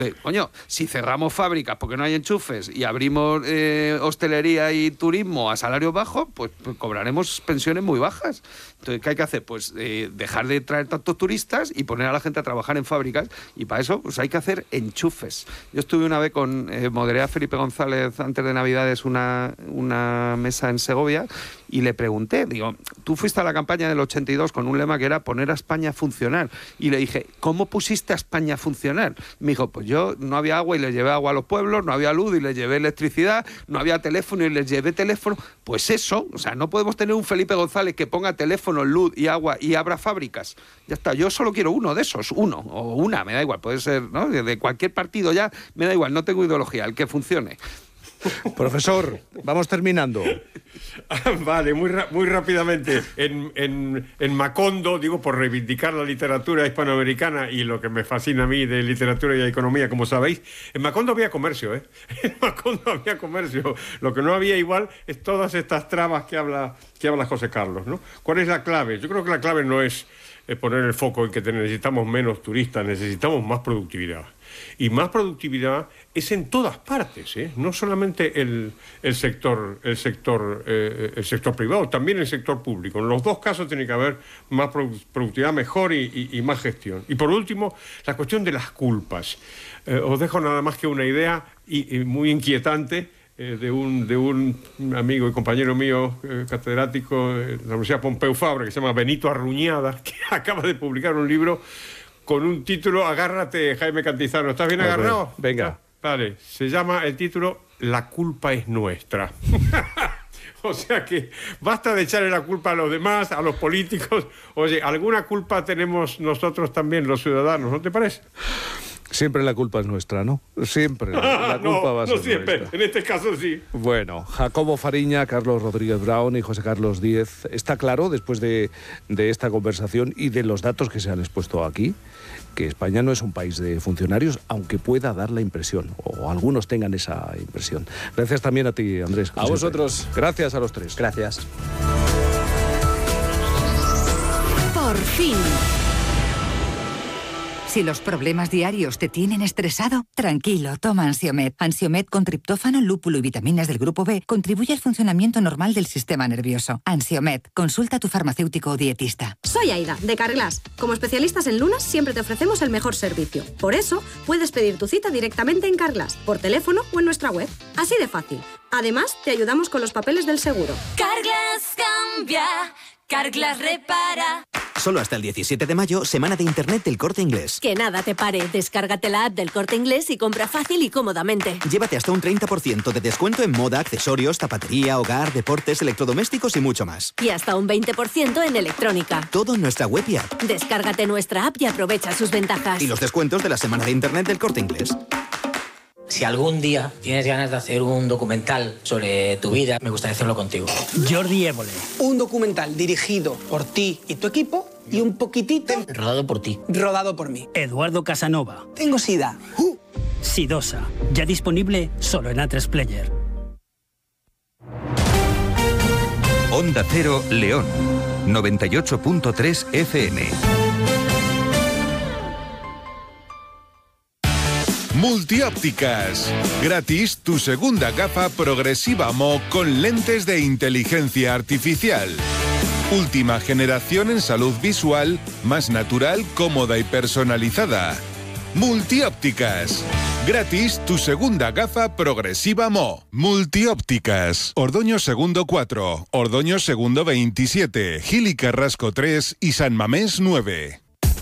Coño, si cerramos fábricas porque no hay enchufes y abrimos hostelería y turismo a salarios bajos, pues cobraremos pensiones muy bajas. Entonces, ¿qué hay que hacer? Pues dejar de traer tantos turistas y poner a la gente a trabajar en fábricas, y para eso pues hay que hacer enchufes. Yo estuve una vez moderé a Felipe González antes de Navidades una mesa en Segovia y le pregunté, digo, tú fuiste a la campaña del 82 con un lema que era poner a España a funcionar, y le dije, ¿cómo pusiste a España a funcionar? Me dijo, pues yo no había agua y les llevé agua a los pueblos, no había luz y les llevé electricidad, no había teléfono y les llevé teléfono. Pues eso, o sea, no podemos tener un Felipe González que ponga teléfono, luz y agua y abra fábricas. Ya está, yo solo quiero uno de esos, uno o una, me da igual, puede ser, ¿no? De cualquier partido ya, me da igual, no tengo ideología, el que funcione. Profesor, vamos terminando. Vale, muy rápidamente. En Macondo, digo, por reivindicar la literatura hispanoamericana y lo que me fascina a mí de literatura y economía, como sabéis, en Macondo había comercio, ¿eh? En Macondo había comercio. Lo que no había igual es todas estas trabas que habla José Carlos, ¿no? ¿Cuál es la clave? Yo creo que la clave no es poner el foco en que necesitamos menos turistas, necesitamos más productividad. Y más productividad es en todas partes, ¿eh? No solamente el sector privado, también el sector público. En los dos casos tiene que haber más productividad, mejor y más gestión. Y por último, la cuestión de las culpas. Os dejo nada más que una idea y muy inquietante de un amigo y compañero mío, catedrático de la Universidad Pompeu Fabra, que se llama Benito Arruñada, que acaba de publicar un libro con un título, agárrate, Jaime Cantizano, ¿estás bien agarrado? Venga. Vale, se llama el título La culpa es nuestra. O sea que basta de echarle la culpa a los demás, a los políticos. Oye, alguna culpa tenemos nosotros también, los ciudadanos, ¿no te parece? Siempre la culpa es nuestra, ¿no? Siempre. La culpa va a ser no siempre, nuestra. en este caso sí. Bueno, Jacobo Fariña, Carlos Rodríguez Brown y José Carlos Díez. Está claro, después de esta conversación y de los datos que se han expuesto aquí, que España no es un país de funcionarios, aunque pueda dar la impresión, o algunos tengan esa impresión. Gracias también a ti, Andrés. A vosotros. Gracias a los tres. Gracias. Por fin. Si los problemas diarios te tienen estresado, tranquilo, toma Ansiomed. Ansiomed con triptófano, lúpulo y vitaminas del grupo B contribuye al funcionamiento normal del sistema nervioso. Ansiomed, consulta a tu farmacéutico o dietista. Soy Aida, de Carglass. Como especialistas en lunas, siempre te ofrecemos el mejor servicio. Por eso, puedes pedir tu cita directamente en Carglass, por teléfono o en nuestra web. Así de fácil. Además, te ayudamos con los papeles del seguro. Carglass cambia, Carglass repara. Solo hasta el 17 de mayo, semana de Internet del Corte Inglés. Que nada te pare. Descárgate la app del Corte Inglés y compra fácil y cómodamente. Llévate hasta un 30% de descuento en moda, accesorios, zapatería, hogar, deportes, electrodomésticos y mucho más. Y hasta un 20% en electrónica. Todo en nuestra web y app. Descárgate nuestra app y aprovecha sus ventajas. Y los descuentos de la semana de Internet del Corte Inglés. Si algún día tienes ganas de hacer un documental sobre tu vida, me gustaría hacerlo contigo. Jordi Évole. Un documental dirigido por ti y tu equipo y un poquitito... Rodado por ti. Rodado por mí. Eduardo Casanova. Tengo sida. Sidosa. Ya disponible solo en A3 Player. Onda Cero, León. 98.3 FM. Multiópticas. Gratis tu segunda gafa progresiva Mo con lentes de inteligencia artificial. Última generación en salud visual, más natural, cómoda y personalizada. Multiópticas. Gratis tu segunda gafa progresiva Mo. Multiópticas. Ordoño Segundo 4, Ordoño Segundo 27, Gil y Carrasco 3 y San Mamés 9.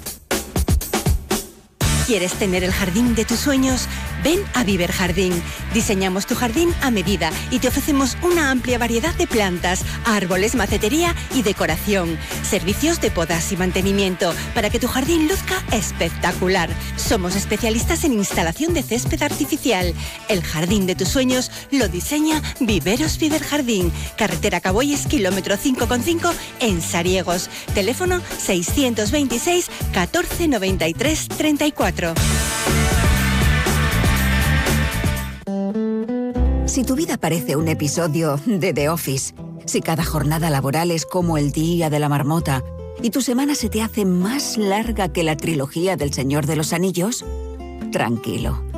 ¿Quieres tener el jardín de tus sueños? Ven a Viver Jardín. Diseñamos tu jardín a medida y te ofrecemos una amplia variedad de plantas, árboles, macetería y decoración. Servicios de podas y mantenimiento para que tu jardín luzca espectacular. Somos especialistas en instalación de césped artificial. El jardín de tus sueños lo diseña Viveros Viver Jardín. Carretera Caboyes, kilómetro 5,5 en Sariegos. Teléfono 626 14 93 34. Si tu vida parece un episodio de The Office, si cada jornada laboral es como el día de la marmota y tu semana se te hace más larga que la trilogía del Señor de los Anillos, tranquilo.